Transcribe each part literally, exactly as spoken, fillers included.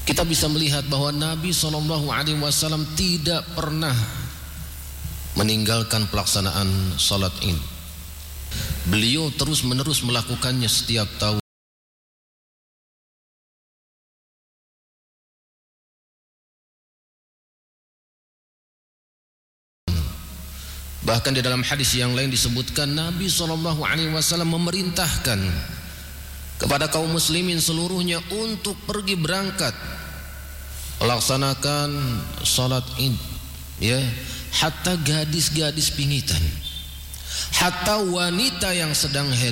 kita bisa melihat bahwa Nabi shallallahu alaihi wasallam tidak pernah meninggalkan pelaksanaan salat Id. Beliau terus menerus melakukannya setiap tahun. Bahkan di dalam hadis yang lain disebutkan Nabi shallallahu alaihi wasallam memerintahkan kepada kaum muslimin seluruhnya untuk pergi berangkat melaksanakan salat Id, ya, hatta gadis-gadis pingitan, hatta wanita yang sedang haid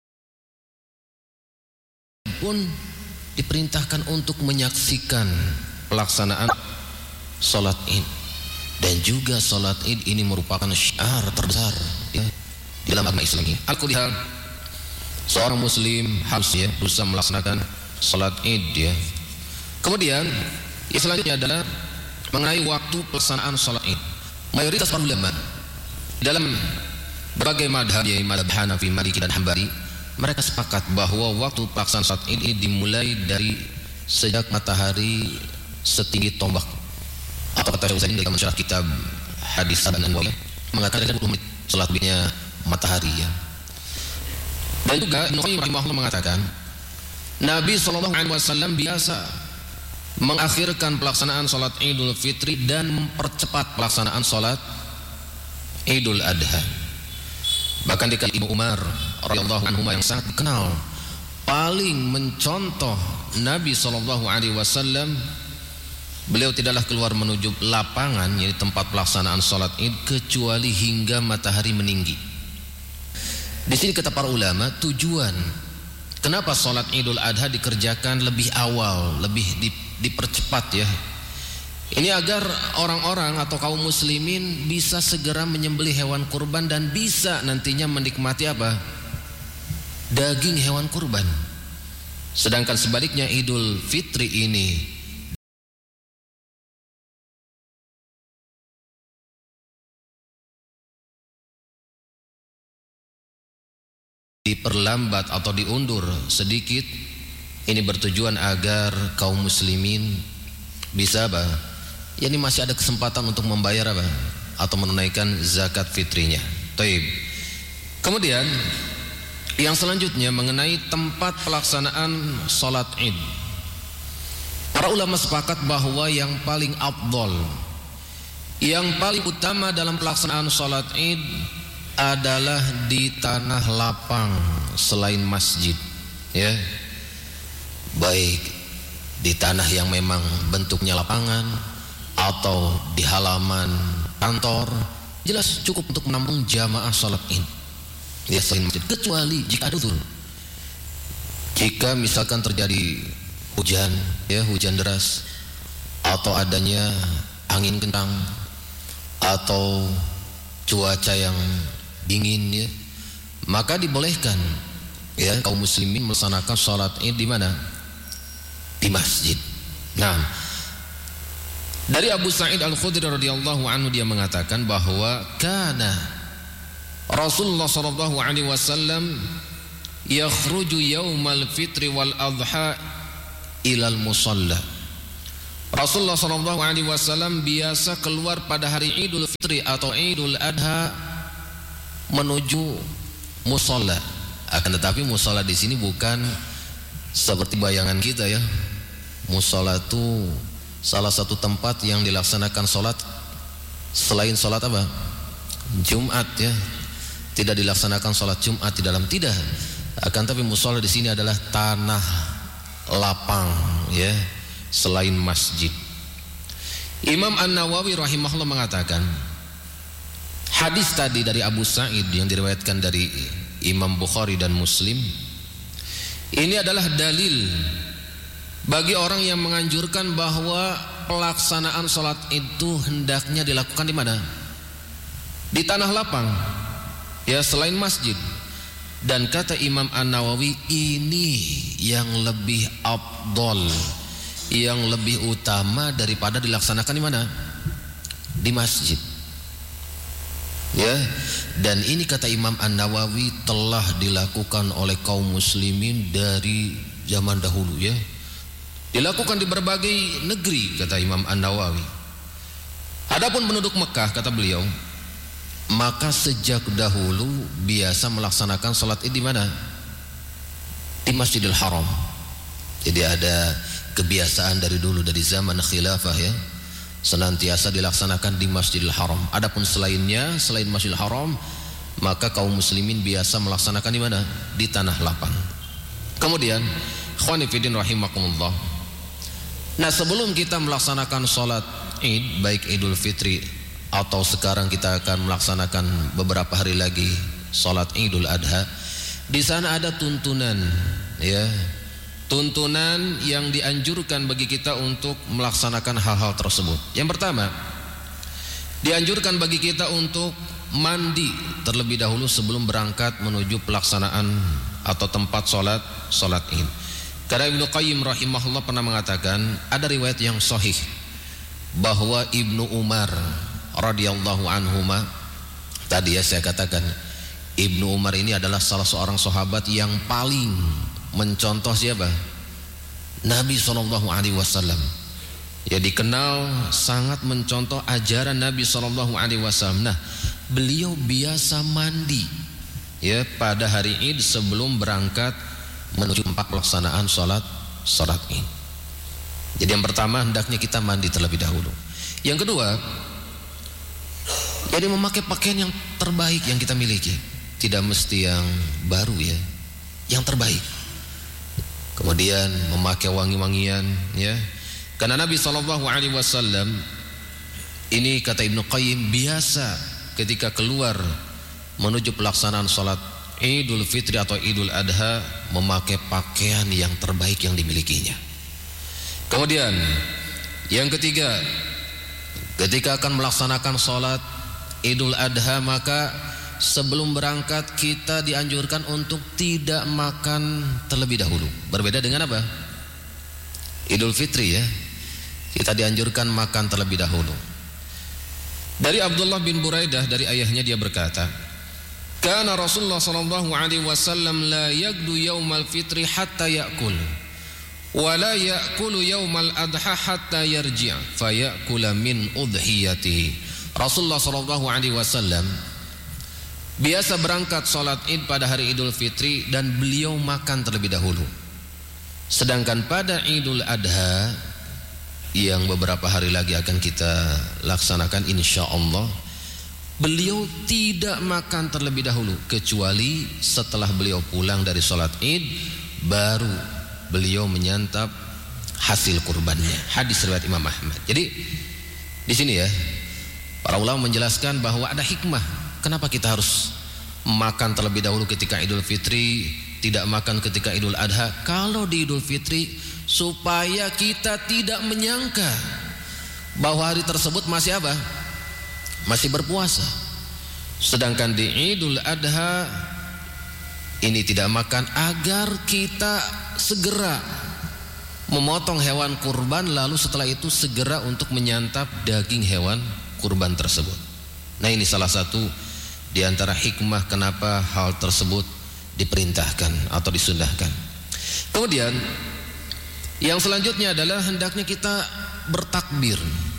pun diperintahkan untuk menyaksikan pelaksanaan salat Id. Dan juga salat Id ini merupakan syiar terbesar, ya, di dalam agama Islam ini. Al-Qur'an, seorang muslim harus, ya, berusaha melaksanakan salat Id, ya. Kemudian yang selanjutnya adalah mengenai waktu pelaksanaan salat Id. Mayoritas para ulama dalam berbagai madhab, ya, madhab Hanafi, Maliki dan Hambali, mereka sepakat bahwa waktu pelaksanaan salat Id ini dimulai dari sejak matahari setinggi tombak, atau kata Syekh Utsaimin dalam mensyarah kitab Hadis Saban Nawawi mengatakan dua puluh menit setelah terbitnya matahari, ya. Dan juga Ibnu Qayyim rahimahullah mengatakan Nabi shallallahu alaihi wasallam biasa mengakhirkan pelaksanaan salat Idul Fitri dan mempercepat pelaksanaan salat Idul Adha. Bahkan di Ibnu Umar radhiyallahu anhu yang sangat dikenal paling mencontoh Nabi shallallahu alaihi wasallam, beliau tidaklah keluar menuju lapangan, yaitu tempat pelaksanaan salat Id, kecuali hingga matahari meninggi. Di sini kata para ulama, tujuan kenapa salat Idul Adha dikerjakan lebih awal, lebih di, dipercepat, ya. Ini agar orang-orang atau kaum muslimin bisa segera menyembelih hewan kurban dan bisa nantinya menikmati apa? Daging hewan kurban. Sedangkan sebaliknya Idul Fitri ini diperlambat atau diundur sedikit, ini bertujuan agar kaum muslimin bisa apa? Ya, ini masih ada kesempatan untuk membayar apa? Atau menunaikan zakat fitrinya. Taib. Kemudian yang selanjutnya mengenai tempat pelaksanaan salat Id. Para ulama sepakat bahwa yang paling afdol, yang paling utama dalam pelaksanaan salat Id adalah di tanah lapang selain masjid, ya, baik di tanah yang memang bentuknya lapangan atau di halaman kantor, jelas cukup untuk menampung jamaah salat Id, ya, selain masjid, kecuali jika ada uzur, jika misalkan terjadi hujan, ya, hujan deras atau adanya angin kencang atau cuaca yang dingin, ya, maka dibolehkan, ya, kaum muslimin melaksanakan salat Id di mana? Di masjid. Nah, dari Abu Sa'id Al-Khudri radhiyallahu anhu dia mengatakan bahwa kana Rasulullah sallallahu alaihi wasallam yakhruju yaumal fitri wal adha ilal musalla. Rasulullah sallallahu alaihi wasallam biasa keluar pada hari Idul Fitri atau Idul Adha menuju musalla. Akan tetapi musalla di sini bukan seperti bayangan kita, ya. Musalla itu salah satu tempat yang dilaksanakan salat selain salat apa? Jumat, ya. Tidak dilaksanakan salat Jumat di dalam, tidak. Akan tapi musalla di sini adalah tanah lapang, ya, selain masjid. Imam An-Nawawi rahimahullah mengatakan hadis tadi dari Abu Sa'id yang diriwayatkan dari Imam Bukhari dan Muslim, ini adalah dalil bagi orang yang menganjurkan bahwa pelaksanaan salat itu hendaknya dilakukan di mana? Di tanah lapang, ya, selain masjid. Dan kata Imam An-Nawawi, ini yang lebih afdol, yang lebih utama daripada dilaksanakan di mana? Di masjid. Ya, dan ini kata Imam An-Nawawi telah dilakukan oleh kaum muslimin dari zaman dahulu, ya. dilakukan di berbagai negeri, kata Imam An-Nawawi. Adapun penduduk Mekah, kata beliau, maka sejak dahulu biasa melaksanakan salat Id di mana? Di Masjidil Haram. Jadi ada kebiasaan dari dulu, dari zaman khilafah ya, senantiasa dilaksanakan di Masjidil Haram. Adapun selainnya, selain Masjidil Haram, maka kaum muslimin biasa melaksanakan di mana? Di tanah lapang. Kemudian, ikhwani fillah rahimakumullah. Nah, sebelum kita melaksanakan salat Id, baik Idul Fitri atau sekarang kita akan melaksanakan beberapa hari lagi salat Idul Adha, di sana ada tuntunan ya. Tuntunan yang dianjurkan bagi kita untuk melaksanakan hal-hal tersebut. Yang pertama, dianjurkan bagi kita untuk mandi terlebih dahulu sebelum berangkat menuju pelaksanaan atau tempat sholat sholat Id. Karena Ibnu Qayyim rahimahullah pernah mengatakan, ada riwayat yang sahih bahwa Ibnu Umar radhiyallahu anhuma, tadi ya saya katakan Ibnu Umar ini adalah salah seorang sahabat yang paling mencontoh siapa? Nabi shallallahu alaihi wasallam. Ya, dikenal sangat mencontoh ajaran Nabi shallallahu alaihi wasallam. Nah, beliau biasa mandi ya pada hari Id sebelum berangkat menuju tempat pelaksanaan sholat sholat Id. Jadi yang pertama, hendaknya kita mandi terlebih dahulu. Yang kedua, jadi memakai pakaian yang terbaik yang kita miliki. Tidak mesti yang baru ya, yang terbaik. Kemudian memakai wangi-wangian ya. Karena Nabi shallallahu alaihi wasallam ini, kata Ibnu Qayyim, biasa ketika keluar menuju pelaksanaan sholat Idul Fitri atau Idul Adha memakai pakaian yang terbaik yang dimilikinya. Kemudian yang ketiga, ketika akan melaksanakan sholat Idul Adha, maka sebelum berangkat kita dianjurkan untuk tidak makan terlebih dahulu. Berbeda dengan apa? Idul Fitri ya, kita dianjurkan makan terlebih dahulu. Dari Abdullah bin Buraidah, dari ayahnya, dia berkata, kana Rasulullah sallallahu alaihi wasallam la yagdu yaumal fitri hatta ya'kul wa la ya'kulu yaumal adha hatta yarji' fa ya'kula min udhiyatihi. Rasulullah sallallahu alaihi wasallam biasa berangkat salat Id pada hari Idul Fitri dan beliau makan terlebih dahulu. Sedangkan pada Idul Adha yang beberapa hari lagi akan kita laksanakan insyaallah, beliau tidak makan terlebih dahulu, kecuali setelah beliau pulang dari sholat Id baru beliau menyantap hasil kurbannya. Hadis riwayat Imam Ahmad. Jadi di sini ya, para ulama menjelaskan bahwa ada hikmah kenapa kita harus makan terlebih dahulu ketika Idul Fitri, tidak makan ketika Idul Adha. Kalau di Idul Fitri, supaya kita tidak menyangka bahwa hari tersebut masih apa? Masih berpuasa. Sedangkan di Idul Adha ini tidak makan agar kita segera memotong hewan kurban, lalu setelah itu segera untuk menyantap daging hewan kurban tersebut. Nah, ini salah satu di antara hikmah kenapa hal tersebut diperintahkan atau disunahkan. Kemudian yang selanjutnya adalah hendaknya kita bertakbir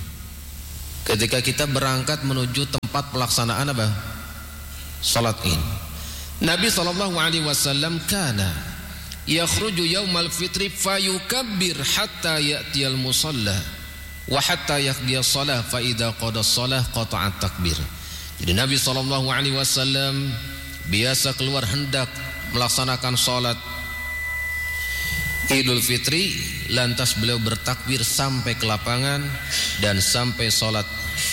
ketika kita berangkat menuju tempat pelaksanaan apa? Salat Id. Nabi sallallahu alaihi wasallam kana yakhruju yaumal fitri fayukabbir hatta ya'tiyal musalla wa hatta yaqdiya shalah fa idza qada shalah qata'at takbir. Jadi Nabi sallallahu alaihi wasallam biasa keluar hendak melaksanakan salat Idul Fitri, lantas beliau bertakbir sampai ke lapangan, dan sampai sholat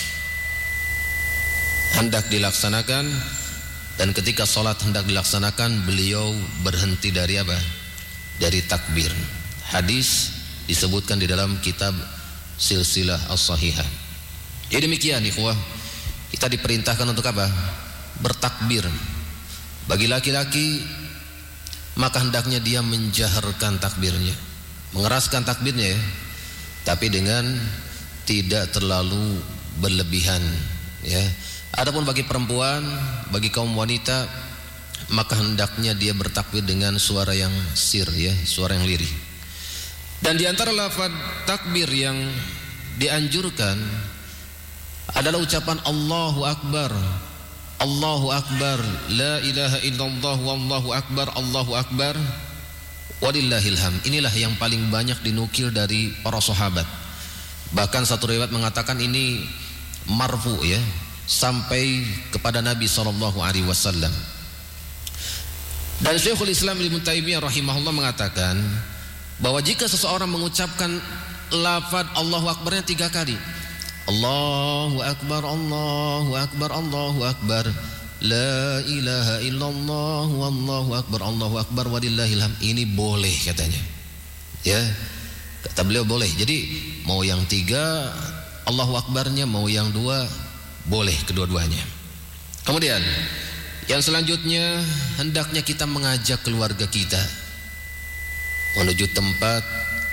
hendak dilaksanakan, dan ketika sholat hendak dilaksanakan beliau berhenti dari apa? Dari takbir. Hadis disebutkan di dalam kitab Silsilah As-Sahihah. Jadi demikian ikhwah, kita diperintahkan untuk apa? Bertakbir. Bagi laki-laki maka hendaknya dia menjaharkan takbirnya, mengeraskan takbirnya ya, tapi dengan tidak terlalu berlebihan ya. Adapun bagi perempuan, bagi kaum wanita, maka hendaknya dia bertakbir dengan suara yang sir ya, suara yang lirih. Dan di antara lafaz takbir yang dianjurkan adalah ucapan Allahu Akbar, Allahu Akbar, la ilaha illallah, wallahu akbar, Allahu Akbar, walillahil hamd. Inilah yang paling banyak dinukil dari para sahabat. Bahkan satu riwayat mengatakan ini marfu ya, sampai kepada Nabi sallallahu alaihi wasallam. Dan Syekhul Islam Ibnu Taimiyah rahimahullah mengatakan bahwa jika seseorang mengucapkan lafaz Allahu Akbarnya tiga kali, Allahu Akbar, Allahu Akbar, Allahu Akbar, la ilaha illallah, wallahu akbar, Allahu akbar, walillahil hamd, ini boleh katanya. Ya, kata beliau boleh. Jadi mau yang tiga Allahu Akbarnya, mau yang dua boleh kedua-duanya. Kemudian yang selanjutnya, hendaknya kita mengajak keluarga kita menuju tempat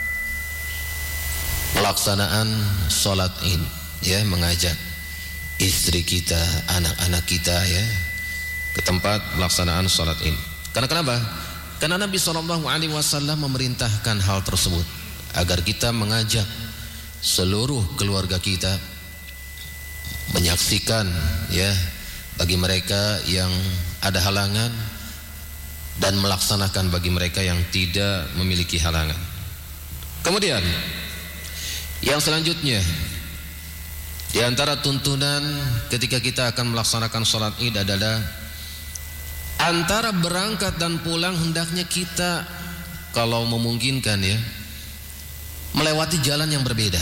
pelaksanaan sholat Id, ya, mengajak istri kita, anak-anak kita ya ke tempat pelaksanaan sholat Id. Karena kenapa? Karena Nabi shallallahu alaihi wasallam memerintahkan hal tersebut agar kita mengajak seluruh keluarga kita menyaksikan, ya, bagi mereka yang ada halangan dan melaksanakan bagi mereka yang tidak memiliki halangan. Kemudian yang selanjutnya, di antara tuntunan ketika kita akan melaksanakan sholat Id adalah antara berangkat dan pulang hendaknya kita, kalau memungkinkan ya, melewati jalan yang berbeda.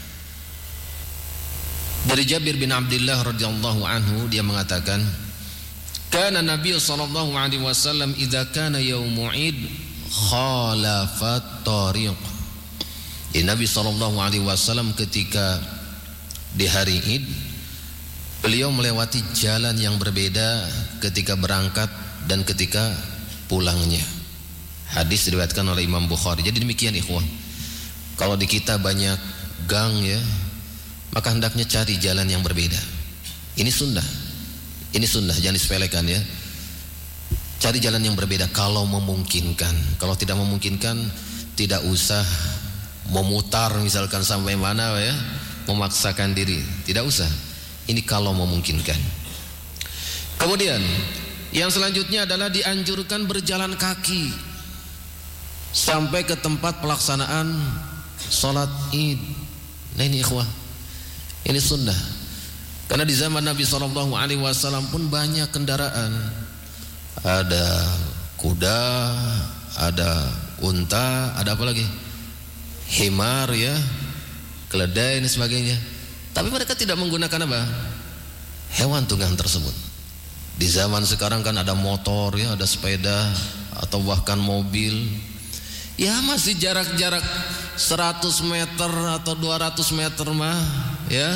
Dari Jabir bin Abdullah radhiyallahu anhu, dia mengatakan, kana Nabi sallallahu alaihi wasallam idza kana yaumu Id khalafat tariq. Ya, Nabi sallallahu alaihi wasallam ketika di hari Id, beliau melewati jalan yang berbeda ketika berangkat dan ketika pulangnya. Hadis diriwayatkan oleh Imam Bukhari. Jadi demikian ikhwan, kalau di kita banyak gang ya, maka hendaknya cari jalan yang berbeda. Ini sunnah, ini sunnah, jangan disepelekan ya. Cari jalan yang berbeda kalau memungkinkan. Kalau tidak memungkinkan, tidak usah memutar misalkan sampai mana ya, memaksakan diri, tidak usah. Ini kalau memungkinkan. Kemudian yang selanjutnya adalah dianjurkan berjalan kaki sampai ke tempat pelaksanaan sholat Id. Nah ini ikhwah, ini sunnah. Karena di zaman Nabi shallallahu alaihi wasallam pun banyak kendaraan, ada kuda, ada unta, ada apa lagi, himar ya, keledai dan sebagainya. Tapi mereka tidak menggunakan apa? Hewan tunggang tersebut. Di zaman sekarang kan ada motor ya, ada sepeda atau bahkan mobil. Ya masih jarak-jarak seratus meter atau dua ratus meter mah ya,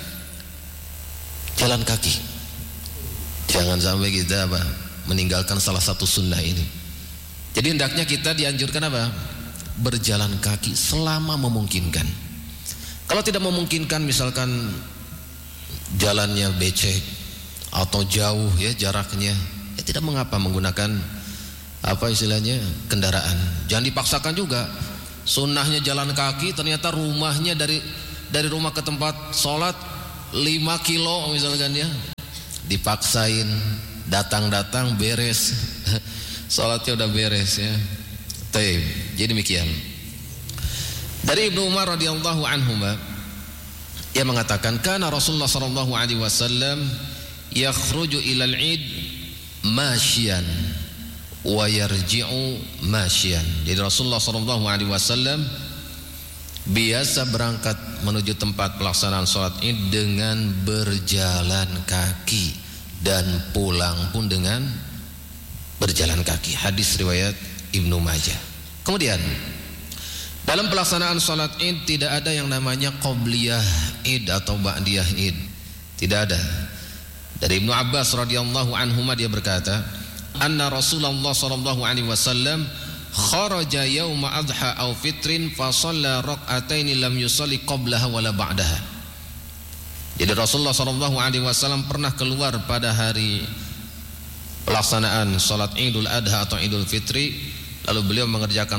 jalan kaki. Jangan sampai kita apa? Meninggalkan salah satu sunnah ini. Jadi hendaknya kita dianjurkan apa? Berjalan kaki selama memungkinkan. Kalau tidak memungkinkan, misalkan jalannya becek atau jauh ya jaraknya, ya tidak mengapa menggunakan apa istilahnya kendaraan. Jangan dipaksakan juga. Sunnahnya jalan kaki, ternyata rumahnya dari dari rumah ke tempat sholat lima kilo misalkan ya, dipaksain, datang-datang beres sholatnya udah beres ya. Taib. Jadi demikian. Dari Ibnu Umar radhiyallahu anhu, ia mengatakan, kana Rasulullah sallallahu alaihi wasallam yakhruju ilal Id masyian wa yarji'u masyian. Jadi Rasulullah sallallahu alaihi wasallam biasa berangkat menuju tempat pelaksanaan sholat Id dengan berjalan kaki dan pulang pun dengan berjalan kaki. Hadis riwayat Ibnu Majah. Kemudian dalam pelaksanaan sholat Id tidak ada yang namanya qobliyah Id atau ba'diyah Id, tidak ada. Dari Ibnu Abbas radhiyallahu anhuma, dia berkata, anna Rasulullah sallallahu alaihi wasallam kharaja yauma adha aw fitrin fa shalla rak'ataini lam yusalli qablaha wala ba'daha. Jadi Rasulullah sallallahu alaihi wasallam pernah keluar pada hari pelaksanaan sholat Idul Adha atau Idul Fitri, lalu beliau mengerjakan sholat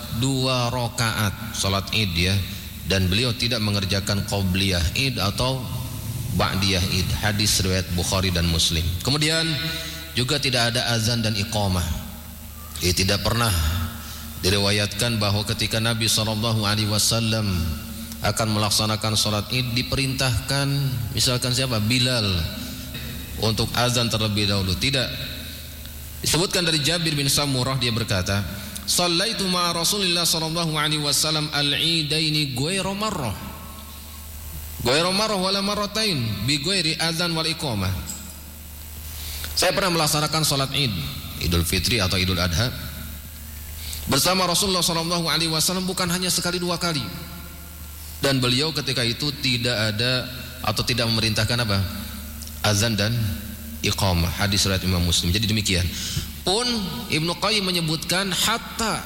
Dua rakaat salat Id ya. Dan beliau tidak mengerjakan qobliyah Id atau ba'diyah Id. Hadis riwayat Bukhari dan Muslim. Kemudian juga tidak ada azan dan iqamah. Ini tidak pernah diriwayatkan bahwa ketika Nabi shallallahu alaihi wasallam akan melaksanakan salat Id diperintahkan misalkan siapa? Bilal untuk azan terlebih dahulu. Tidak. Disebutkan dari Jabir bin Samurah, dia berkata, "Shallaitu ma'a Rasulillah sallallahu alaihi wasallam al-idaini ghairu marrah." Ghairu marrah wala marratain bi ghairi adzan wal iqamah. Saya pernah melaksanakan salat Id, Idul Fitri atau Idul Adha bersama Rasulullah sallallahu alaihi wasallam bukan hanya sekali dua kali. Dan beliau ketika itu tidak ada atau tidak memerintahkan apa? Azan dan iqamah. Hadis riwayat Imam Muslim. Jadi demikian. Pun Ibnu Qayyim menyebutkan hatta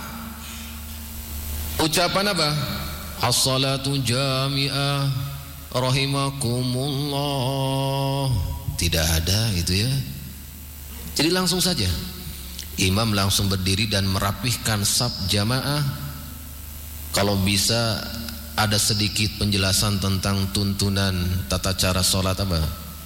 ucapan apa? As-salatu jami'ah rahimakumullah. Tidak ada itu ya. Jadi langsung saja imam langsung berdiri dan merapihkan saf jamaah. Kalau bisa ada sedikit penjelasan tentang tuntunan tata cara sholat apa?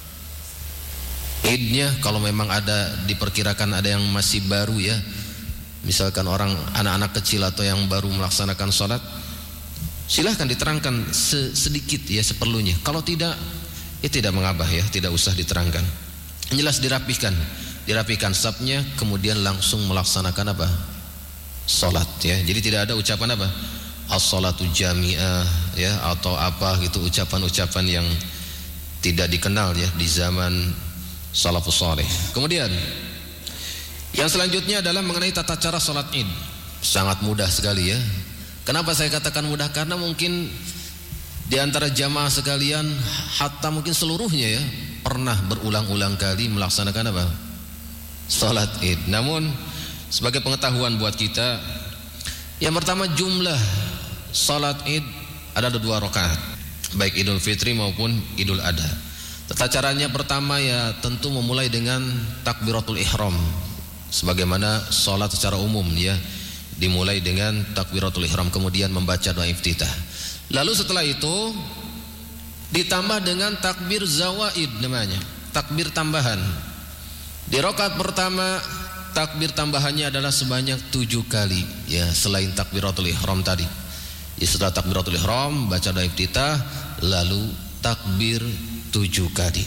Idnya, kalau memang ada diperkirakan ada yang masih baru ya, misalkan orang anak-anak kecil atau yang baru melaksanakan sholat, silahkan diterangkan sedikit ya seperlunya. Kalau tidak, ya tidak mengabah ya, tidak usah diterangkan. Jelas dirapihkan, dirapihkan safnya, kemudian langsung melaksanakan apa? Sholat ya. Jadi tidak ada ucapan apa? As-salatu jami'ah ya, atau apa gitu, ucapan-ucapan yang tidak dikenal ya di zaman salafus saleh. Kemudian yang selanjutnya adalah mengenai tata cara salat Id. Sangat mudah sekali ya. Kenapa saya katakan mudah? Karena mungkin di antara jamaah sekalian, hatta mungkin seluruhnya ya, pernah berulang-ulang kali melaksanakan apa? Salat Id. Namun sebagai pengetahuan buat kita, yang pertama jumlah salat Id ada dua rakaat, baik Idul Fitri maupun Idul Adha. Tata caranya pertama ya tentu memulai dengan takbiratul ihram, sebagaimana salat secara umum ya, dimulai dengan takbiratul ihram, kemudian membaca doa iftitah. Lalu setelah itu ditambah dengan takbir zawaid, namanya takbir tambahan. Di rakaat pertama takbir tambahannya adalah sebanyak tujuh kali ya, selain takbiratul ihram tadi ya. Setelah takbiratul ihram baca doa iftitah, lalu takbir tujuh kali.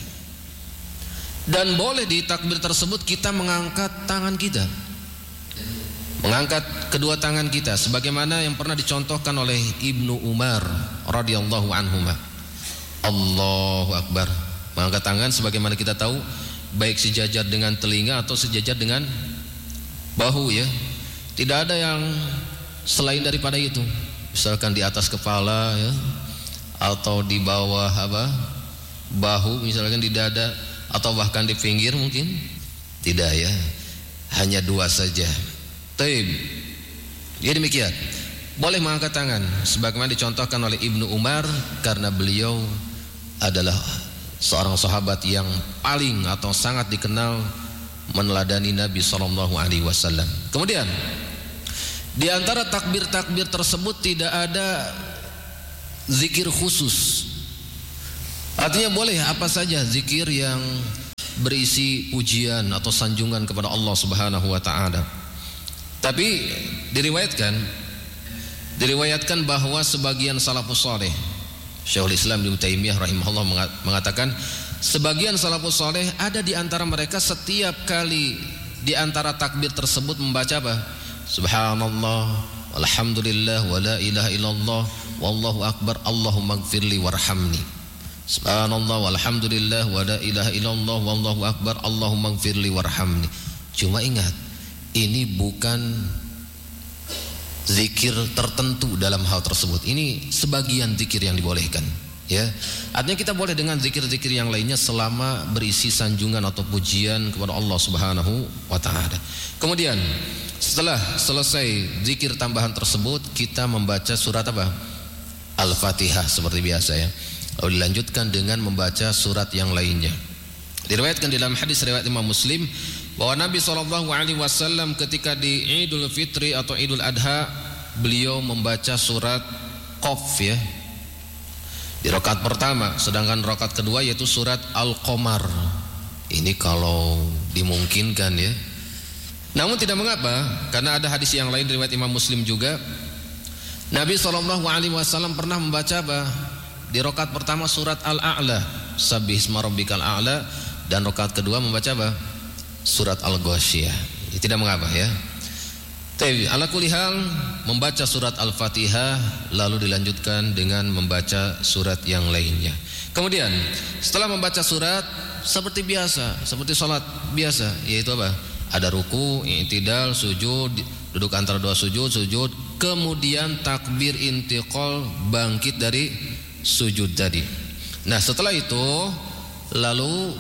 Dan boleh di takbir tersebut kita mengangkat tangan kita, mengangkat kedua tangan kita, sebagaimana yang pernah dicontohkan oleh Ibnu Umar radhiyallahu anhuma. Allahu Akbar, mengangkat tangan sebagaimana kita tahu, baik sejajar dengan telinga atau sejajar dengan bahu ya. Tidak ada yang selain daripada itu. Misalkan di atas kepala ya, atau di bawah apa? Bahu, misalkan di dada, atau bahkan di pinggir mungkin. Tidak ya. Hanya dua saja. Taib. Ya demikian. Boleh mengangkat tangan sebagaimana dicontohkan oleh Ibnu Umar, karena beliau adalah seorang sahabat yang paling atau sangat dikenal meneladani Nabi sallallahu alaihi wasallam. Kemudian di antara takbir-takbir tersebut tidak ada zikir khusus. Artinya boleh apa saja zikir yang berisi pujian atau sanjungan kepada Allah Subhanahu wa taala. Tapi diriwayatkan diriwayatkan bahwa sebagian salafus saleh, Syekhul Islam Ibnu Taimiyah rahimahullah mengatakan, sebagian salafus saleh ada di antara mereka setiap kali di antara takbir tersebut membaca apa? Subhanallah, walhamdulillah, wa la ilaha illallah, wallahu akbar, Allahumma gfirli warhamni. Subhanallah, walhamdulillah, wa la ilaha illallah, wallahu akbar, Allahumma gfirli warhamni. Cuma ingat, ini bukan zikir tertentu dalam hal tersebut. Ini sebagian zikir yang dibolehkan ya. Artinya kita boleh dengan zikir-zikir yang lainnya selama berisi sanjungan atau pujian kepada Allah Subhanahu wa taala. Kemudian setelah selesai zikir tambahan tersebut, kita membaca surat apa? Al-Fatihah seperti biasa ya. Lalu dilanjutkan dengan membaca surat yang lainnya. Diriwayatkan dalam hadis riwayat Imam Muslim bahwa Nabi shallallahu alaihi wasallam ketika di Idul Fitri atau Idul Adha beliau membaca surat Qaf ya di rakaat pertama, sedangkan rakaat kedua yaitu surat Al-Qamar. Ini kalau dimungkinkan ya. Namun tidak mengapa, karena ada hadis yang lain riwayat Imam Muslim juga. Nabi shallallahu alaihi wasallam pernah membaca apa? Di rakaat pertama surat Al-A'la, Sabbihisma rabbikal a'la, dan rakaat kedua membaca apa? Surat Al-Ghasyiyah. Ya, tidak mengapa ya. Tapi ala kulli hal membaca surat Al-Fatihah lalu dilanjutkan dengan membaca surat yang lainnya. Kemudian setelah membaca surat seperti biasa, seperti sholat biasa, yaitu apa? Ada ruku, i'tidal, sujud, duduk antara dua sujud, sujud, kemudian takbir intiqal, bangkit dari sujud tadi. Nah, setelah itu lalu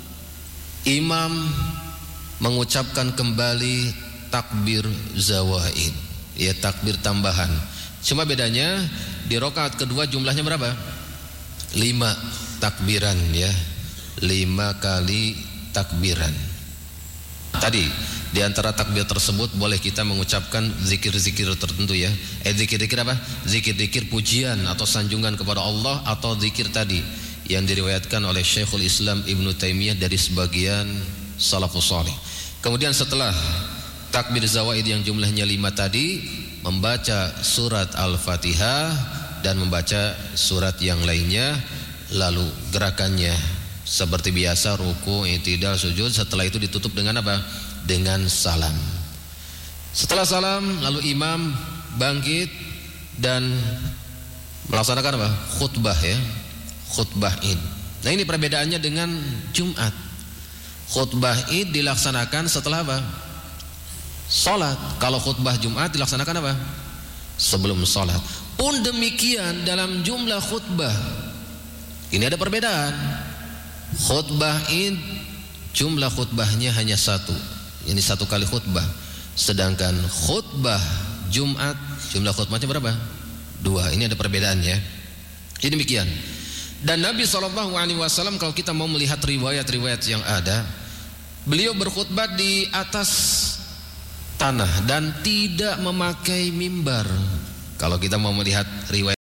imam mengucapkan kembali takbir zawaid, ya takbir tambahan. Cuma bedanya di rakaat kedua jumlahnya berapa? Lima takbiran ya, lima kali takbiran. Tadi di antara takbir tersebut boleh kita mengucapkan zikir-zikir tertentu ya. Eh zikir-zikir apa? Zikir-zikir pujian atau sanjungan kepada Allah, atau zikir tadi yang diriwayatkan oleh Syekhul Islam Ibnu Taimiyah dari sebagian salafus salih. Kemudian setelah takbir zawaid yang jumlahnya lima tadi, membaca surat Al-Fatihah dan membaca surat yang lainnya, lalu gerakannya seperti biasa, ruku, i'tidal, sujud. Setelah itu ditutup dengan apa? Dengan salam. Setelah salam lalu imam bangkit dan melaksanakan apa? Khutbah ya, khutbah Id. Nah, ini perbedaannya dengan Jumat. Khutbah Id dilaksanakan setelah apa? Salat. Kalau khutbah Jumat dilaksanakan apa? Sebelum salat. Pun demikian dalam jumlah khutbah. Ini ada perbedaan. Khutbah Id jumlah khutbahnya hanya satu, ini satu kali khutbah. Sedangkan khutbah Jumat jumlah khutbahnya berapa? Dua. Ini ada perbedaannya. Jadi demikian. Dan Nabi shallallahu alaihi wasallam kalau kita mau melihat riwayat-riwayat yang ada, beliau berkhutbah di atas tanah dan tidak memakai mimbar. Kalau kita mau melihat riwayat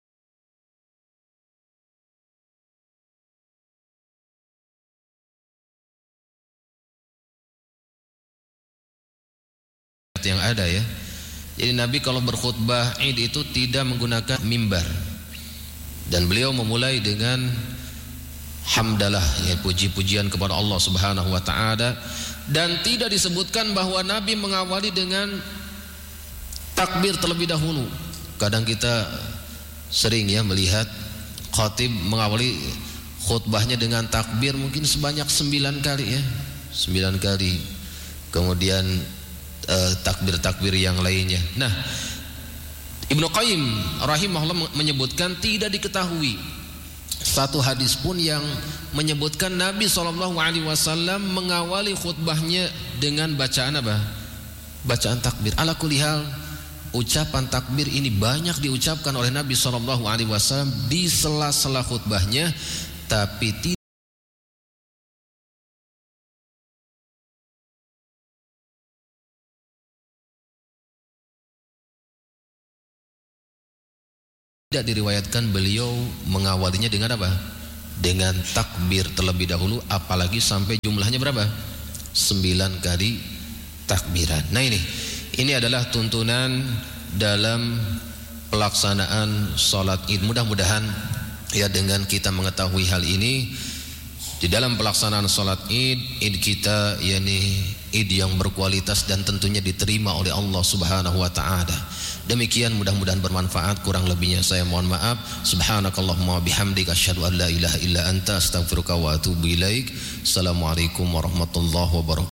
yang ada ya. Jadi Nabi kalau berkhutbah Id itu tidak menggunakan mimbar. Dan beliau memulai dengan hamdalah, ya puji-pujian kepada Allah Subhanahu wa taala, dan tidak disebutkan bahwa Nabi mengawali dengan takbir terlebih dahulu. Kadang kita sering ya melihat khatib mengawali khutbahnya dengan takbir mungkin sebanyak sembilan kali ya. sembilan kali. Kemudian takbir-takbir yang lainnya. Nah, Ibnu Qayyim rahimahullah menyebutkan tidak diketahui satu hadis pun yang menyebutkan Nabi shallallahu alaihi wasallam mengawali khutbahnya dengan bacaan apa? Bacaan takbir. Ala kulli hal, ucapan takbir ini banyak diucapkan oleh Nabi shallallahu alaihi wasallam di sela-sela khutbahnya, tapi tidak tidak diriwayatkan beliau mengawalinya dengan apa? Dengan takbir terlebih dahulu, apalagi sampai jumlahnya berapa? Sembilan kali takbiran. Nah ini, ini adalah tuntunan dalam pelaksanaan sholat Id. Mudah-mudahan ya dengan kita mengetahui hal ini, di dalam pelaksanaan sholat Id, Id kita yakni Id yang berkualitas dan tentunya diterima oleh Allah Subhanahu wa taala. Demikian, mudah-mudahan bermanfaat. Kurang lebihnya saya mohon maaf. Subhanakallahumma bihamdika asyhadu an la ilaha illa anta astaghfiruka wa atubu ilaik. Assalamualaikum warahmatullahi wabarakatuh.